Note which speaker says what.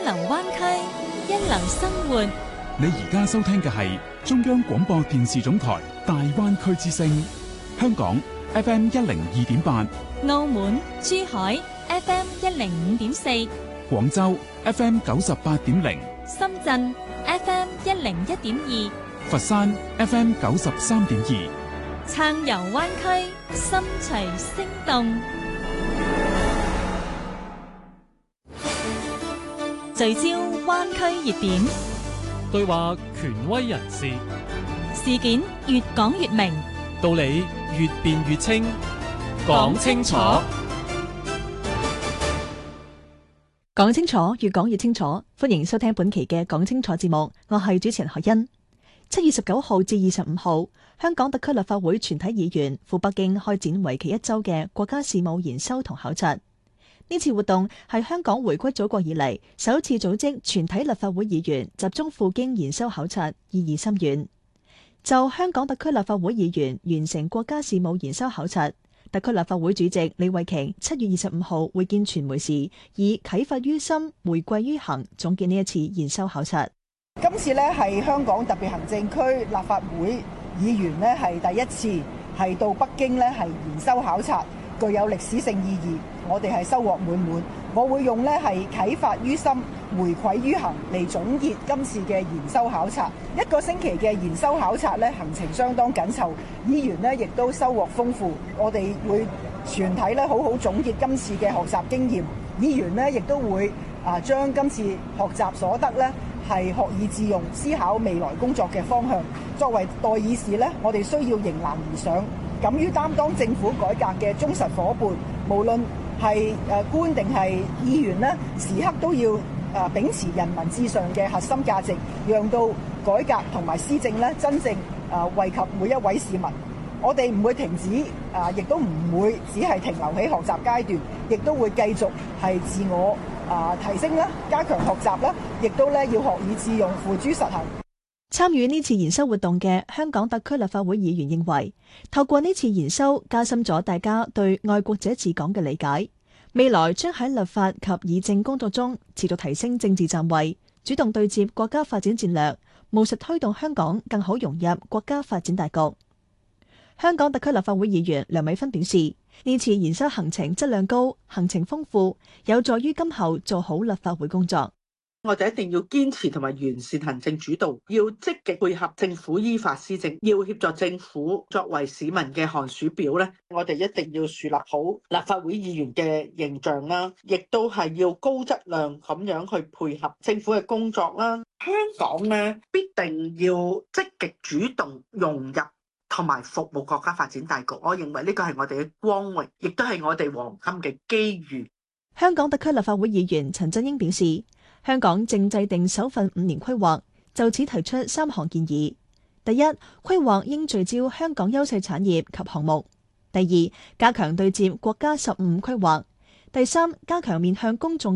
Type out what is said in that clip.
Speaker 1: 流灣區，一流生活。
Speaker 2: 你而家收聽嘅係中央廣播電視總台大灣區之聲，香港 FM 102.8，
Speaker 1: 澳門、珠海 FM 105.4，
Speaker 2: 廣州 FM 98.0，
Speaker 1: 深圳 FM 101.2，
Speaker 2: 佛山 FM 93.2，
Speaker 1: 撐遊灣區，心隨聲動。聚焦灣區熱點，
Speaker 3: 對話權威人士，
Speaker 1: 事件越講越明，
Speaker 3: 道理越辯越清，講清楚。
Speaker 4: 講清楚，越講越清楚。歡迎收聽本期嘅講清楚節目，我係主持人何欣。7月19號至25號，香港特區立法會全體議員赴北京開展為期1週嘅國家事務研修同考察。呢次活動係香港回歸祖國以嚟首次組織全體立法會議員集中赴京研修考察，意義深遠。就香港特區立法會議員完成國家事務研修考察，特區立法會主席李慧瓊7月25號會見傳媒時，以啟發於心，回歸於行總結呢一次研修考察。
Speaker 5: 今次呢係香港特別行政區立法會議員呢係第一次係到北京呢係研修考察，具有歷史性意義。我哋係收穫滿滿。我會用呢係啟發於心，回饋於行嚟總結今次嘅研修考察。1個星期嘅研修考察呢，行程相當緊湊，議員呢亦都收穫豐富。我哋會全體呢好好總結今次嘅學習經驗。議員呢亦都會將今次學習所得呢係學以致用，思考未來工作嘅方向。作為代議士呢，我哋需要迎難而上，敢於擔當政府改革嘅忠實夥伴。無論係官定係議員呢，時刻都要秉持人民至上嘅核心價值，讓到改革同埋施政呢真正惠及每一位市民。我哋唔會停止，亦都唔會只係停留喺學習階段，亦都會繼續係自我提升啦，加強學習啦，亦都咧要學以致用，付諸實行。
Speaker 4: 參與呢次研修活動嘅香港特區立法會議員認為，透過呢次研修加深咗大家對愛國者治港嘅理解，未來將喺立法及議政工作中持續提升政治站位，主動對接國家發展戰略，務實推動香港更好融入國家發展大局。香港特區立法會議員梁美芬表示，呢次研修行程質量高，行程豐富，有助於今後做好立法會工作。
Speaker 6: 我哋一定要堅持同埋完善行政主導，要積極配合政府依法施政，要協助政府作為市民嘅寒暑表咧。我哋一定要樹立好立法會議員嘅形象啦，亦都係要高質量咁樣去配合政府嘅工作啦。香港咧必定要積極主動融入同埋服務國家發展大局。我認為呢個係我哋嘅光榮，亦都係我哋黃金嘅機遇。
Speaker 4: 香港特區立法會議員陳振英表示，香港正制定首份5年規劃，就此提出3項建議。第一，規劃應聚焦香港優勢產業及項目；第二，加強對接國家15規劃；第三，加強面向公眾